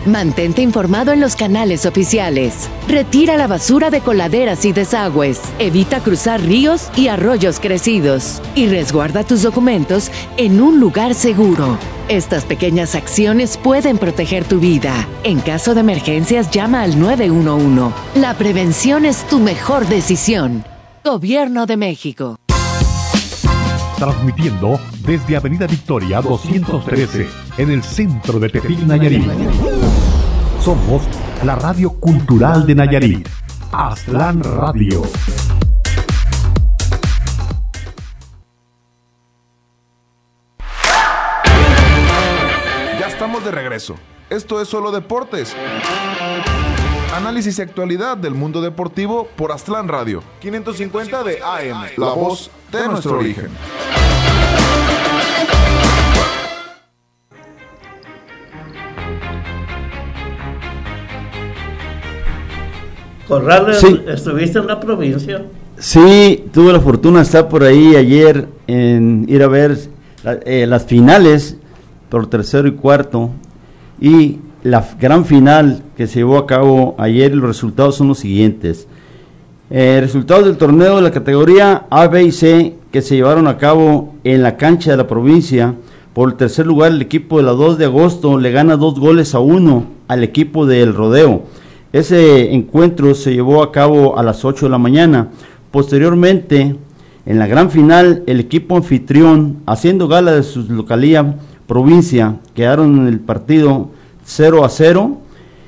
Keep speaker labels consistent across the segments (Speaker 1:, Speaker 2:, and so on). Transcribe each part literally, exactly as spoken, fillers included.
Speaker 1: Mantente informado en los canales oficiales. Retira la basura de coladeras y desagües. Evita cruzar ríos y arroyos crecidos. Y resguarda tus documentos en un lugar seguro. Estas pequeñas acciones pueden proteger tu vida. En caso de emergencias, llama al nueve uno uno. La prevención es tu mejor decisión. Gobierno de México.
Speaker 2: Transmitiendo desde Avenida Victoria doscientos trece, en el centro de Tepic, Nayarit. Somos la radio cultural de Nayarit, Aztlán Radio.
Speaker 3: Ya estamos de regreso. Esto es Solo Deportes. Análisis y actualidad del mundo deportivo por Aztlán Radio, quinientos cincuenta de A M, la voz de nuestro origen.
Speaker 4: Corrales,
Speaker 5: sí.
Speaker 4: ¿Estuviste en la provincia?
Speaker 5: Sí, tuve la fortuna de estar por ahí ayer, en ir a ver la, eh, las finales por tercero y cuarto, y la gran final que se llevó a cabo ayer. Los resultados son los siguientes. Eh, resultados del torneo de la categoría A, B y C que se llevaron a cabo en la cancha de la provincia. Por el tercer lugar, el equipo de la dos de agosto le gana dos goles a uno al equipo del Rodeo. Ese encuentro se llevó a cabo a las ocho de la mañana. Posteriormente, en la gran final, el equipo anfitrión, haciendo gala de su localía provincia, quedaron en el partido cero a cero,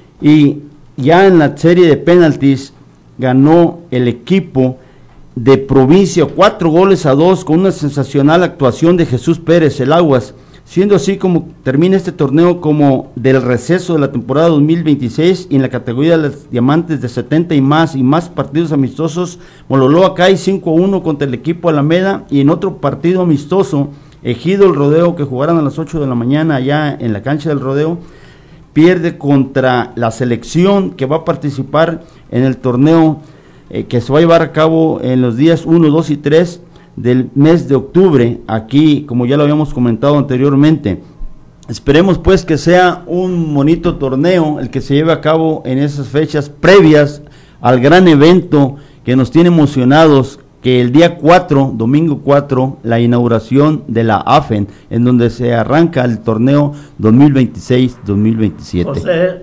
Speaker 5: y ya en la serie de penaltis ganó el equipo de provincia cuatro goles a dos con una sensacional actuación de Jesús Pérez, el Aguas, siendo así como termina este torneo como del receso de la temporada dos mil veintiséis. Y en la categoría de los diamantes de setenta y más y más partidos amistosos, Mololoa cae cinco a uno contra el equipo Alameda, y en otro partido amistoso, Ejido el Rodeo, que jugaron a las ocho de la mañana allá en la cancha del Rodeo, pierde contra la selección que va a participar en el torneo eh, que se va a llevar a cabo en los días uno, dos y tres del mes de octubre, aquí, como ya lo habíamos comentado anteriormente. Esperemos pues que sea un bonito torneo el que se lleve a cabo en esas fechas previas al gran evento que nos tiene emocionados, que el día cuatro, domingo cuatro, la inauguración de la A F E N, en donde se arranca el torneo dos mil veintiséis dos mil veintisiete.
Speaker 4: José,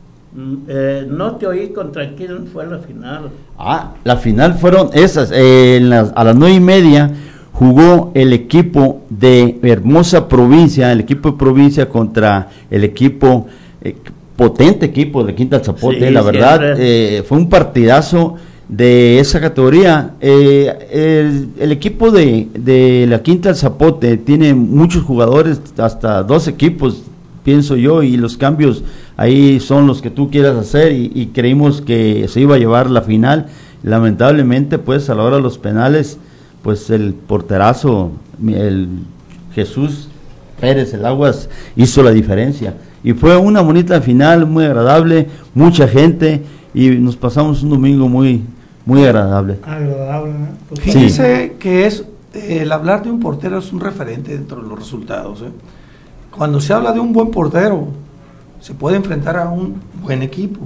Speaker 4: eh, no te oí contra quién fue la final.
Speaker 5: Ah, la final fueron esas, eh, en las, a las nueve y media jugó el equipo de Hermosa Provincia, el equipo de provincia contra el equipo, eh, potente equipo de Quinta del Zapote, sí, la verdad, eh, fue un partidazo de esa categoría. Eh, el, el equipo de, de la Quinta del Zapote tiene muchos jugadores, hasta dos equipos, pienso yo, y los cambios ahí son los que tú quieras hacer, y, y creímos que se iba a llevar la final. Lamentablemente, pues a la hora de los penales, pues el porterazo, el Jesús Pérez, el Aguas, hizo la diferencia, y fue una bonita final, muy agradable, mucha gente, y nos pasamos un domingo muy muy agradable.
Speaker 6: Agradable, ¿no? Pues
Speaker 5: sí.
Speaker 6: Fíjese que es, eh, el hablar de un portero es un referente dentro de los resultados, ¿eh? Cuando se habla de un buen portero, se puede enfrentar a un buen equipo,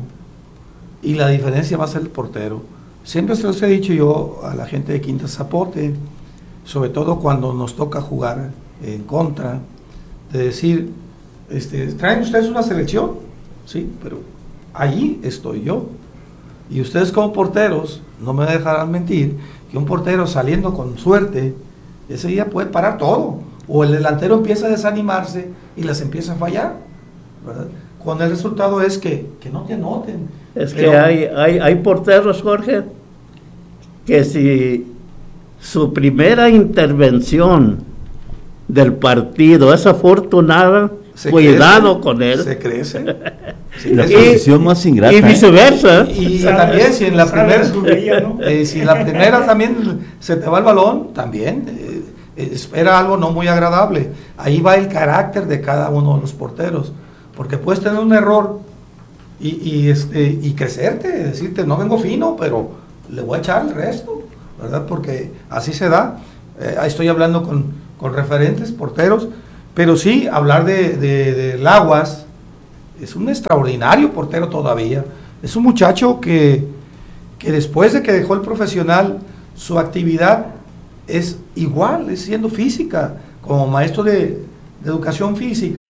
Speaker 6: y la diferencia va a ser el portero. Siempre se los he dicho yo a la gente de Quinta Zapote, sobre todo cuando nos toca jugar en contra, de decir, este, ¿traen ustedes una selección? Sí, pero allí estoy yo. Y ustedes como porteros, no me dejarán mentir, que un portero saliendo con suerte, ese día puede parar todo. O el delantero empieza a desanimarse y les empieza a fallar, ¿verdad? Con el resultado es que, que no te anoten.
Speaker 4: Es
Speaker 6: Pero,
Speaker 4: que hay, hay, hay porteros, Jorge, que si su primera intervención del partido es afortunada,
Speaker 6: se
Speaker 4: cuidado
Speaker 6: crece,
Speaker 4: con él.
Speaker 6: Se crece.
Speaker 5: Sí, la posición más ingrata.
Speaker 4: Y viceversa.
Speaker 6: Y, y también, si en la primera, ¿no? eh, si en la primera también se te va el balón, también eh, espera algo no muy agradable. Ahí va el carácter de cada uno de los porteros, porque puedes tener un error y, y este y crecerte, decirte no vengo fino, pero le voy a echar el resto, ¿verdad? Porque así se da. Eh, estoy hablando con, con referentes porteros, pero sí hablar de, de, de Aguas, es un extraordinario portero todavía. Es un muchacho que, que después de que dejó el profesional, su actividad es igual, es siendo física, como maestro de, de educación física.